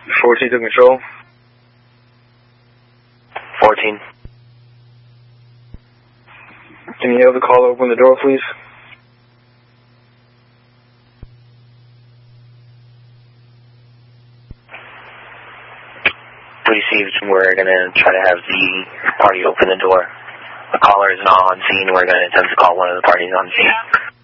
14 to control. 14. Can you have the caller open the door, please? Received. We're going to try to have the party open the door. The caller is not on scene. We're going to attempt to call one of the parties on scene.